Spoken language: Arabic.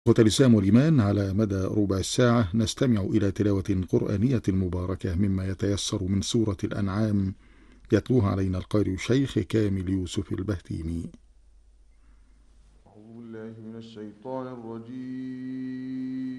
إخوة الإسلام والإيمان، على مدى ربع ساعة نستمع إلى تلاوة قرآنية مباركة مما يتيسر من سورة الأنعام، يتلوها علينا القارئ الشيخ كامل يوسف البهتيمي. أعوذ بالله من الشيطان الرجيم.